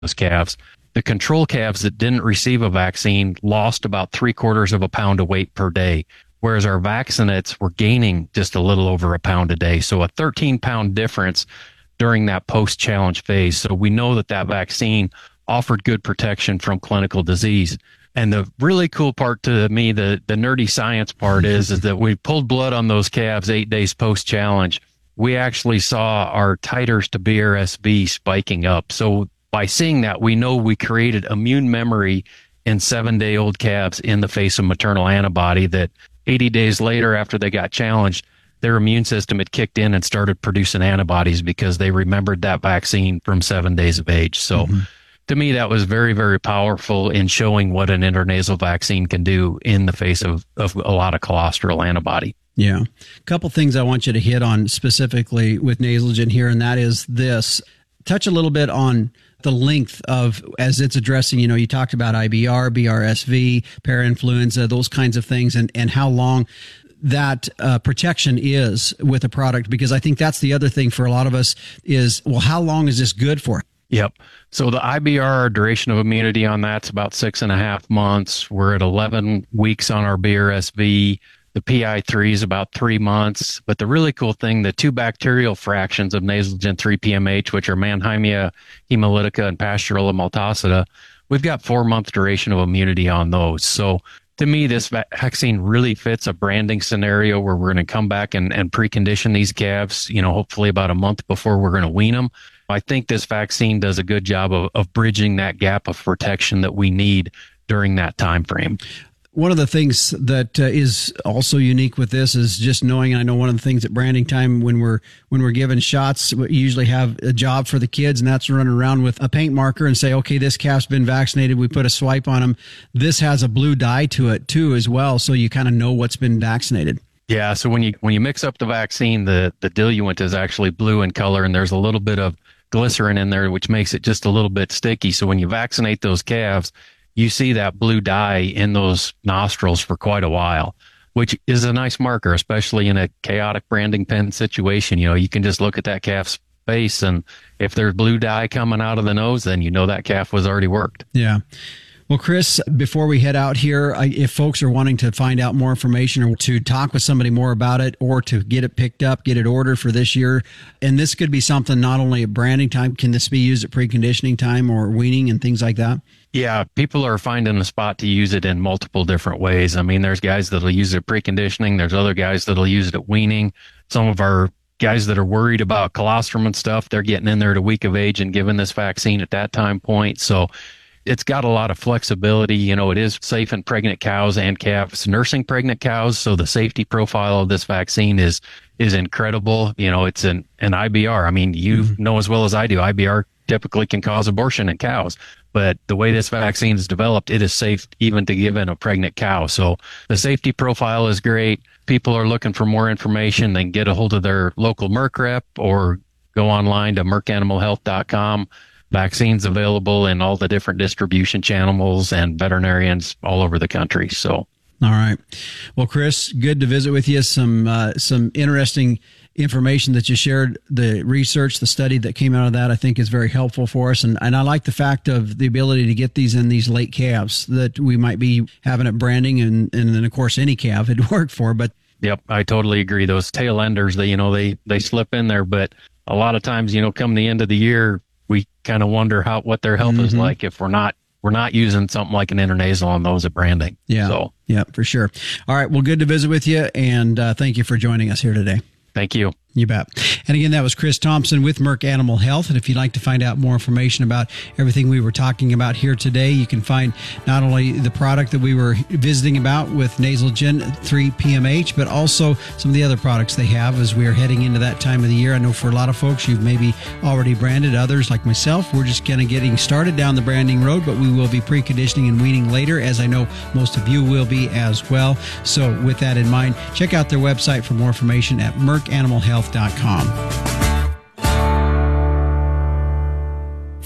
those calves. The control calves that didn't receive a vaccine lost about 3/4 of a pound of weight per day, whereas our vaccinates were gaining just a little over a pound a day. So a 13-pound difference during that post-challenge phase. So we know that that vaccine offered good protection from clinical disease. And the really cool part to me, the nerdy science part is that we pulled blood on those calves 8 days post-challenge. We actually saw our titers to BRSV spiking up. So by seeing that, we know we created immune memory in 7-day-old calves in the face of maternal antibody that 80 days later after they got challenged, their immune system had kicked in and started producing antibodies because they remembered that vaccine from 7 days of age. So to me, that was very, very powerful in showing what an intranasal vaccine can do in the face of a lot of colostral antibody. Yeah. A couple things I want you to hit on specifically with Nasalgen here, and that is this. Touch a little bit on the length of, as it's addressing, you talked about IBR, BRSV, parainfluenza, those kinds of things, and how long that protection is with a product, because I think that's the other thing for a lot of us is, well, how long is this good for? Yep. So the IBR duration of immunity on that's about 6.5 months. We're at 11 weeks on our BRSV. The PI3 is about 3 months. But the really cool thing, the 2 bacterial fractions of Nasalgen 3-PMH, which are Mannheimia hemolytica and Pasteurella multocida, we've got 4-month duration of immunity on those. So to me, this vaccine really fits a branding scenario where we're going to come back and precondition these calves, hopefully about a month before we're going to wean them. I think this vaccine does a good job of bridging that gap of protection that we need during that time frame. One of the things that is also unique with this is just knowing, I know one of the things at branding time when we're given shots, we usually have a job for the kids, and that's running around with a paint marker and say, okay, this calf's been vaccinated. We put a swipe on them. This has a blue dye to it too as well, so you kind of know what's been vaccinated. Yeah, so when you mix up the vaccine, the diluent is actually blue in color, and there's a little bit of glycerin in there, which makes it just a little bit sticky. So when you vaccinate those calves, you see that blue dye in those nostrils for quite a while, which is a nice marker, especially in a chaotic branding pen situation. You can just look at that calf's face, and if there's blue dye coming out of the nose, then that calf was already worked. Yeah. Well, Chris, before we head out here, if folks are wanting to find out more information or to talk with somebody more about it or to get it picked up, get it ordered for this year, and this could be something not only at branding time, can this be used at preconditioning time or weaning and things like that? Yeah, people are finding a spot to use it in multiple different ways. I mean, there's guys that'll use it at preconditioning. There's other guys that'll use it at weaning. Some of our guys that are worried about colostrum and stuff, they're getting in there at a week of age and giving this vaccine at that time point. So it's got a lot of flexibility. It is safe in pregnant cows and calves, nursing pregnant cows. So the safety profile of this vaccine is incredible. It's an IBR. I mean, you know as well as I do, IBR typically can cause abortion in cows. But the way this vaccine is developed, it is safe even to give in a pregnant cow. So the safety profile is great. People are looking for more information. They can get a hold of their local Merck rep or go online to mercanimalhealth.com. Vaccines available in all the different distribution channels and veterinarians all over the country. So, all right. Well, Chris, good to visit with you. Some interesting information that you shared. The research, the study that came out of that, I think is very helpful for us. And I like the fact of the ability to get these in these late calves that we might be having at branding and then of course any calf it worked for. But yep, I totally agree. Those tail enders, they slip in there, but a lot of times, come the end of the year, we kind of wonder what their health is like if we're not using something like an intranasal on those at branding. Yeah. So, yeah, for sure. All right. Well, good to visit with you. And thank you for joining us here today. Thank you. You bet. And again, that was Chris Thompson with Merck Animal Health. And if you'd like to find out more information about everything we were talking about here today, you can find not only the product that we were visiting about with Nasalgen 3-PMH, but also some of the other products they have as we are heading into that time of the year. I know for a lot of folks, you've maybe already branded. Others, like myself, we're just kind of getting started down the branding road, but we will be preconditioning and weaning later, as I know most of you will be as well. So with that in mind, check out their website for more information at mercanimalhealth.com.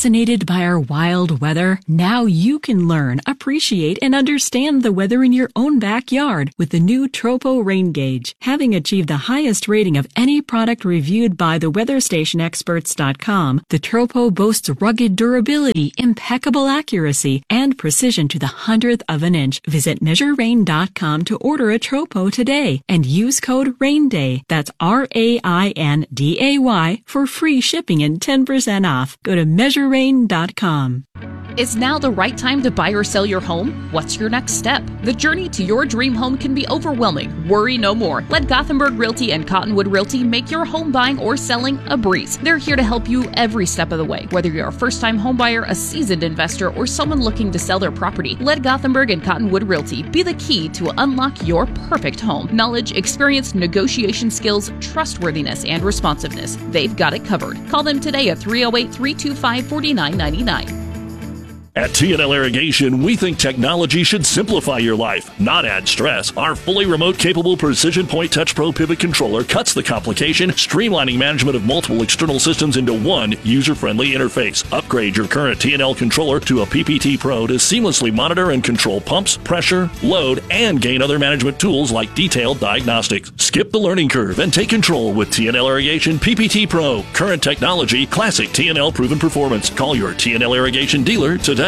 Fascinated by our wild weather? Now you can learn, appreciate, and understand the weather in your own backyard with the new Tropo Rain Gauge. Having achieved the highest rating of any product reviewed by the WeatherStationExperts.com, the Tropo boasts rugged durability, impeccable accuracy, and precision to the 100th of an inch. Visit MeasureRain.com to order a Tropo today and use code RAINDAY. That's RAINDAY for free shipping and 10% off. Go to MeasureRain.com. Is now the right time to buy or sell your home? What's your next step? The journey to your dream home can be overwhelming. Worry no more. Let Gothenburg Realty and Cottonwood Realty make your home buying or selling a breeze. They're here to help you every step of the way. Whether you're a first-time home buyer, a seasoned investor, or someone looking to sell their property, let Gothenburg and Cottonwood Realty be the key to unlock your perfect home. Knowledge, experience, negotiation skills, trustworthiness, and responsiveness. They've got it covered. Call them today at 308-325-4999. At TNL Irrigation, we think technology should simplify your life, not add stress. Our fully remote-capable Precision Point Touch Pro Pivot Controller cuts the complication, streamlining management of multiple external systems into one user-friendly interface. Upgrade your current TNL controller to a PPT Pro to seamlessly monitor and control pumps, pressure, load, and gain other management tools like detailed diagnostics. Skip the learning curve and take control with TNL Irrigation PPT Pro. Current technology, classic TNL proven performance. Call your TNL Irrigation dealer today.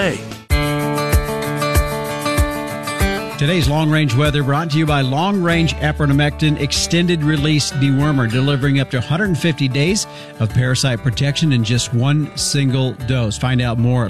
Today's Long Range Weather brought to you by Long Range Apronomectin Extended Release Dewormer, delivering up to 150 days of parasite protection in just one single dose. Find out more at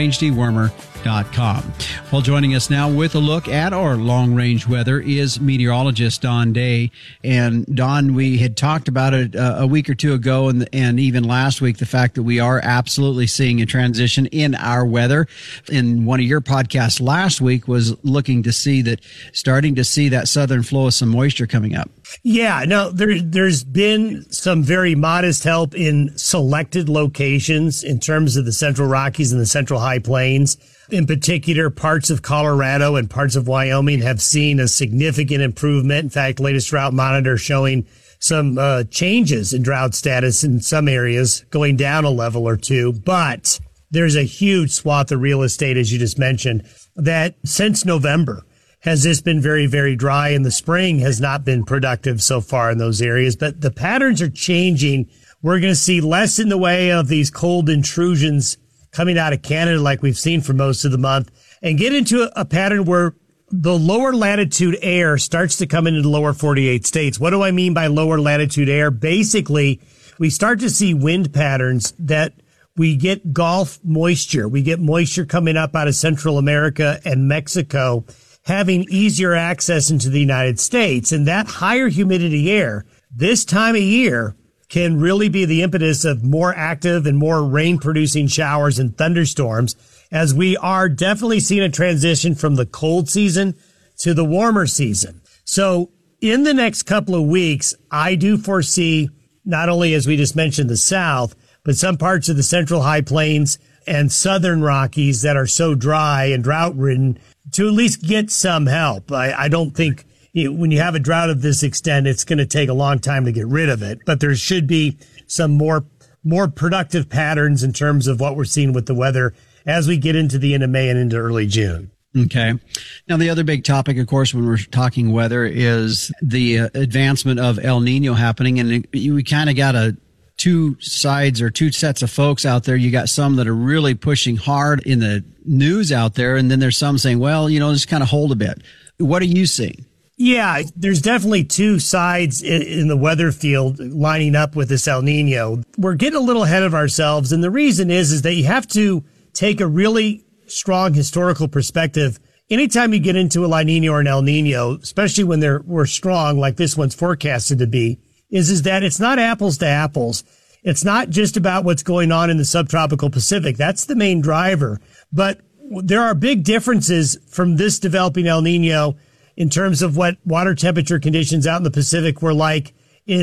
longrangedewormer.com. Well, joining us now with a look at our long range weather is meteorologist Don Day. And Don, we had talked about it a week or two ago and even last week, the fact that we are absolutely seeing a transition in our weather. In one of your podcasts last week was looking to starting to see that southern flow of some moisture coming up. Yeah, no, there's been some very modest help in selected locations in terms of the Central Rockies and the Central High Plains. In particular, parts of Colorado and parts of Wyoming have seen a significant improvement. In fact, latest drought monitor showing some changes in drought status in some areas, going down a level or two. But there's a huge swath of real estate, as you just mentioned, that since November has this been very, very dry, and the spring has not been productive so far in those areas. But the patterns are changing. We're going to see less in the way of these cold intrusions coming out of Canada like we've seen for most of the month, and get into a pattern where the lower latitude air starts to come into the lower 48 states. What do I mean by lower latitude air? Basically, we start to see wind patterns that we get Gulf moisture. We get moisture coming up out of Central America and Mexico, having easier access into the United States. And that higher humidity air this time of year can really be the impetus of more active and more rain-producing showers and thunderstorms, as we are definitely seeing a transition from the cold season to the warmer season. So in the next couple of weeks, I do foresee not only, as we just mentioned, the South, but some parts of the Central High Plains and Southern Rockies that are so dry and drought-ridden to at least get some help. I don't think when you have a drought of this extent, it's going to take a long time to get rid of it, but there should be some more productive patterns in terms of what we're seeing with the weather as we get into the end of May and into early June. Okay. Now, the other big topic, of course, when we're talking weather is the advancement of El Nino happening. And we kind of got two sides or two sets of folks out there. You got some that are really pushing hard in the news out there. And then there's some saying, well, just kind of hold a bit. What are you seeing? Yeah, there's definitely two sides in the weather field lining up with this El Nino. We're getting a little ahead of ourselves. And the reason is that you have to take a really strong historical perspective. Anytime you get into a La Nina or an El Nino, especially when we're strong, like this one's forecasted to be, is that it's not apples to apples. It's not just about what's going on in the subtropical Pacific. That's the main driver. But there are big differences from this developing El Nino in terms of what water temperature conditions out in the Pacific were like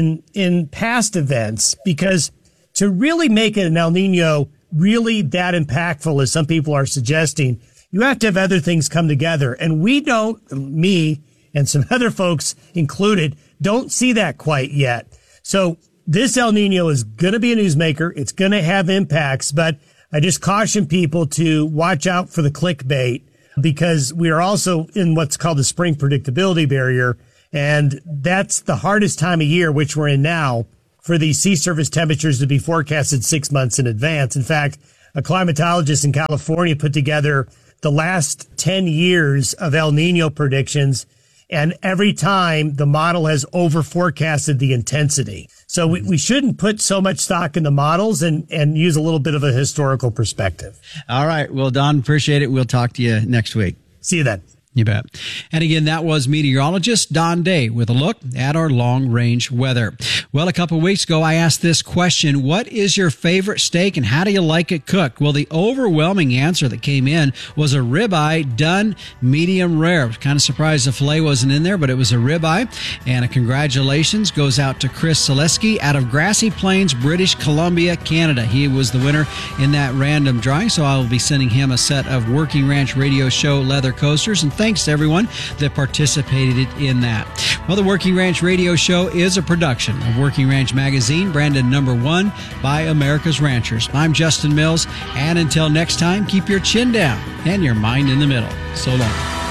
in past events, because to really make an El Nino really that impactful, as some people are suggesting, you have to have other things come together. And me and some other folks included, don't see that quite yet. So this El Nino is going to be a newsmaker. It's going to have impacts, but I just caution people to watch out for the clickbait, because we are also in what's called the spring predictability barrier. And that's the hardest time of year, which we're in now, for these sea surface temperatures to be forecasted 6 months in advance. In fact, a climatologist in California put together the last 10 years of El Nino predictions, and every time the model has over forecasted the intensity. So we shouldn't put so much stock in the models and use a little bit of a historical perspective. All right. Well, Don, appreciate it. We'll talk to you next week. See you then. You bet. And again, that was meteorologist Don Day with a look at our long-range weather. Well, a couple of weeks ago, I asked this question: what is your favorite steak and how do you like it cooked? Well, the overwhelming answer that came in was a ribeye done medium rare. I was kind of surprised the filet wasn't in there, but it was a ribeye. And a congratulations goes out to Chris Selesky out of Grassy Plains, British Columbia, Canada. He was the winner in that random drawing, so I will be sending him a set of Working Ranch Radio Show leather coasters. And thanks to everyone that participated in that. Well, the Working Ranch Radio Show is a production of Working Ranch Magazine, branded #1 by America's Ranchers. I'm Justin Mills, and until next time, keep your chin down and your mind in the middle. So long.